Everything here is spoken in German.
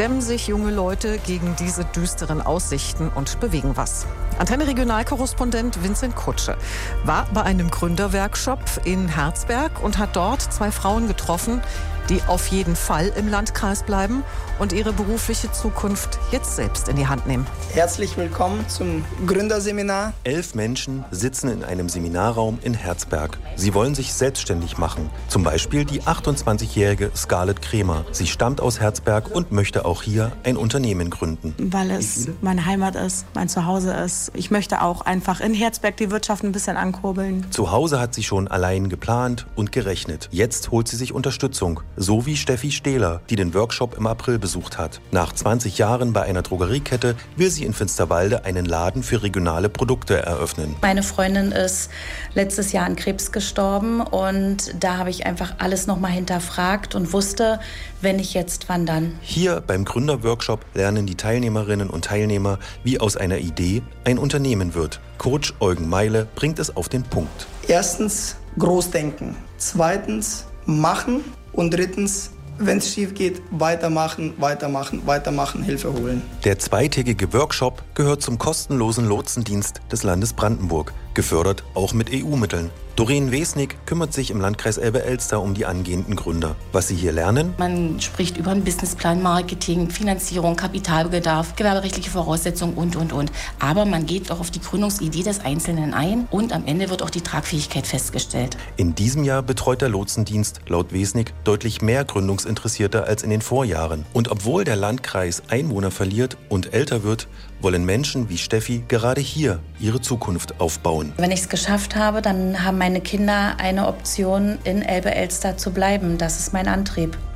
stemmen sich junge Leute gegen diese düsteren Aussichten und bewegen was. Antenne-Regionalkorrespondent Vincent Kutsche war bei einem Gründerworkshop in Herzberg und hat dort 2 Frauen getroffen, die auf jeden Fall im Landkreis bleiben und ihre berufliche Zukunft jetzt selbst in die Hand nehmen. Herzlich willkommen zum Gründerseminar. 11 Menschen sitzen in einem Seminarraum in Herzberg. Sie wollen sich selbstständig machen. Zum Beispiel die 28-jährige Scarlett Kremer. Sie stammt aus Herzberg und möchte auch hier ein Unternehmen gründen. Weil es meine Heimat ist, mein Zuhause ist. Ich möchte auch einfach in Herzberg die Wirtschaft ein bisschen ankurbeln. Zu Hause hat sie schon allein geplant und gerechnet. Jetzt holt sie sich Unterstützung. So wie Steffi Stehler, die den Workshop im April besucht hat. Nach 20 Jahren bei einer Drogeriekette will sie in Finsterwalde einen Laden für regionale Produkte eröffnen. Meine Freundin ist letztes Jahr an Krebs gestorben und da habe ich einfach alles nochmal hinterfragt und wusste, wenn nicht jetzt, wann dann. Hier beim Gründerworkshop lernen die Teilnehmerinnen und Teilnehmer, wie aus einer Idee ein Unternehmen wird. Coach Eugen Meile bringt es auf den Punkt. Erstens, Großdenken. Zweitens, machen. Und drittens, wenn es schief geht, weitermachen, Hilfe holen. Der 2-tägige Workshop gehört zum kostenlosen Lotsendienst des Landes Brandenburg, gefördert auch mit EU-Mitteln. Doreen Wesnig kümmert sich im Landkreis Elbe-Elster um die angehenden Gründer. Was sie hier lernen? Man spricht über einen Businessplan, Marketing, Finanzierung, Kapitalbedarf, gewerberechtliche Voraussetzungen und. Aber man geht auch auf die Gründungsidee des Einzelnen ein und am Ende wird auch die Tragfähigkeit festgestellt. In diesem Jahr betreut der Lotsendienst laut Wesnig deutlich mehr Gründungsinteressierte als in den Vorjahren. Und obwohl der Landkreis Einwohner verliert und älter wird, wollen Menschen wie Steffi gerade hier ihre Zukunft aufbauen. Wenn ich es geschafft habe, dann haben meine Kinder eine Option, in Elbe-Elster zu bleiben. Das ist mein Antrieb.